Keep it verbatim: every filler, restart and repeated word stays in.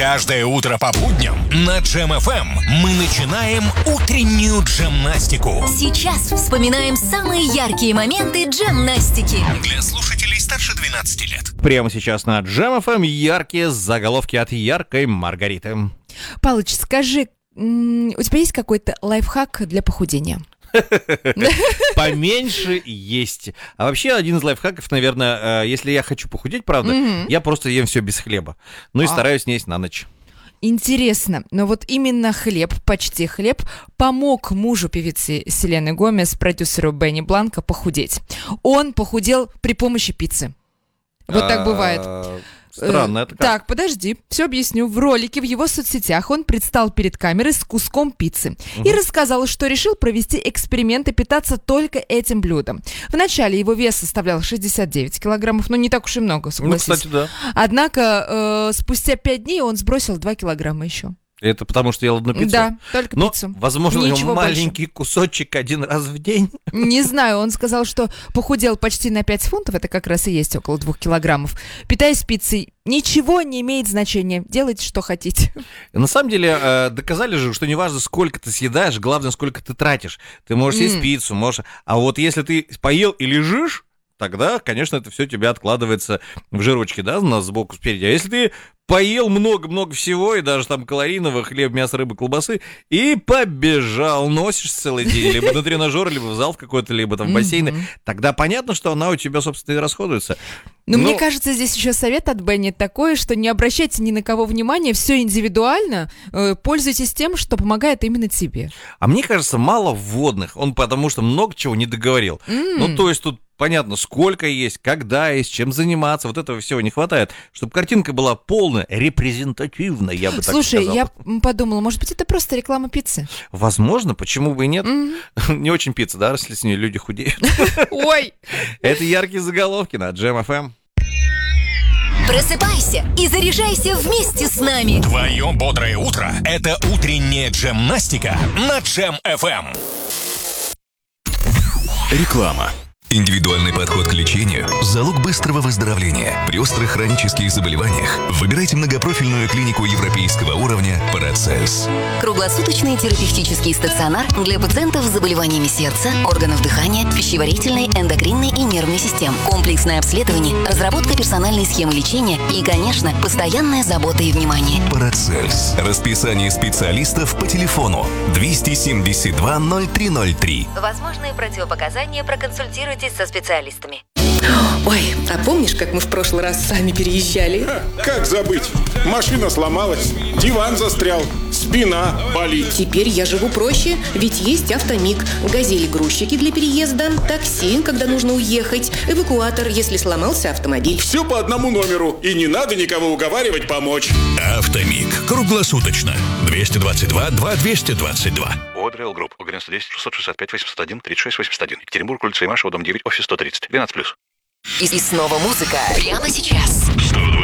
Каждое утро по будням на Джем эф эм мы начинаем утреннюю джемнастику. Сейчас вспоминаем самые яркие моменты джемнастики. Для слушателей старше двенадцати лет. Прямо сейчас на Джем эф эм яркие заголовки от яркой Маргариты. Палыч, скажи, м- у тебя есть какой-то лайфхак для похудения? Поменьше есть. А вообще, один из лайфхаков, наверное, если я хочу похудеть, правда, Мгм. я просто ем все без хлеба. Ну и А. стараюсь не есть на ночь. Интересно, но вот именно хлеб, почти хлеб, помог мужу певицы Селены Гомес, продюсеру Бенни Бланко, похудеть. Он похудел при помощи пиццы. Вот так бывает. А, Странно, Э, это как? Так, подожди, все объясню. В ролике в его соцсетях он предстал перед камерой с куском пиццы и рассказал, что решил провести эксперимент и питаться только этим блюдом. Вначале его вес составлял шестьдесят девять килограммов, но не так уж и много, Ну, согласись. кстати, да. Однако э, спустя пять дней он сбросил два килограмма еще. Это потому, что ел одну пиццу? Да, только Но, пиццу. возможно, у него Ничего больше. маленький кусочек один раз в день. Не знаю, он сказал, что похудел почти на пять фунтов, это как раз и есть около двух килограммов. Питаясь пиццей, ничего не имеет значения, делайте, что хотите. На самом деле, э, доказали же, что неважно, сколько ты съедаешь, главное, сколько ты тратишь. Ты можешь съесть М. пиццу, можешь... А вот если ты поел и лежишь, тогда, конечно, это все у тебя откладывается в жирочке, да, у нас сбоку, спереди. А если ты поел много-много всего, и даже там калорийного, хлеб, мясо, рыбы, колбасы, и побежал, носишь целый день, либо на тренажер, либо в зал в какой-то, либо там в бассейны, Мгм. тогда понятно, что она у тебя, собственно, и расходуется. Но Ну, мне кажется, здесь еще совет от Бенни такой, что не обращайте ни на кого внимания, все индивидуально, э, пользуйтесь тем, что помогает именно тебе. А мне кажется, мало вводных, он потому что много чего не договорил. М. Ну, то есть тут понятно, сколько есть, когда есть, чем заниматься, вот этого всего не хватает, чтобы картинка была полная, репрезентативная, я бы так Слушай, сказал. я м, подумала, может быть, это просто реклама пиццы? Возможно, почему бы и нет. М. Не очень пицца, да, если с ней люди худеют. Ой! Это яркие заголовки на Джем эф эм. Просыпайся и заряжайся вместе с нами. Твое бодрое утро – это утренняя джемнастика на Джем эф эм. Реклама. Индивидуальный подход к лечению – залог быстрого выздоровления. При острых хронических заболеваниях выбирайте многопрофильную клинику европейского уровня «Парацельс». Круглосуточный терапевтический стационар для пациентов с заболеваниями сердца, органов дыхания, пищеварительной, эндокринной и нервной систем. Комплексное обследование, разработка персональной схемы лечения и, конечно, постоянная забота и внимание. «Парацельс». Расписание специалистов по телефону двести семьдесят два ноль три ноль три. Возможные противопоказания, проконсультируйтесь со специалистами. Ой, а помнишь, как мы в прошлый раз сами переезжали? Как забыть? Машина сломалась, диван застрял, спина болит. Теперь я живу проще, ведь есть Автомиг. Газели-грузчики для переезда, такси, когда нужно уехать, эвакуатор, если сломался автомобиль. Все по одному номеру, и не надо никого уговаривать помочь. Автомиг. Круглосуточно. двести двадцать два два двести двадцать два. Одреал Групп. девяносто десять шестьсот шестьдесят пять восемьсот один тридцать шесть восемьдесят один. Екатеринбург, улица Имашева, дом девять, офис сто тридцать. двенадцать плюс. И снова музыка прямо сейчас. сто